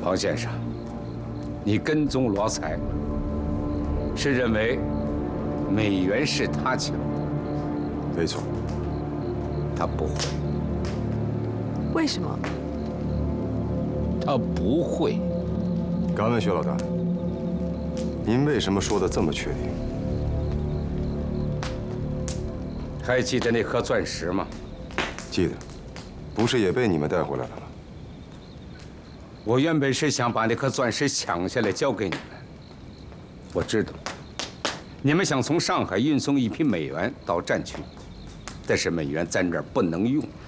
庞先生，你跟踪罗才，是认为美元是他抢的？ 没错。 他不会。 为什么？ 他不会。 敢问薛老大，您为什么说的这么确定？ 还记得那颗钻石吗？ 记得，不是也被你们带回来了吗？ 我原本是想把那颗钻石抢下来交给你们。我知道，你们想从上海运送1批美元到战区，但是美元在那儿不能用。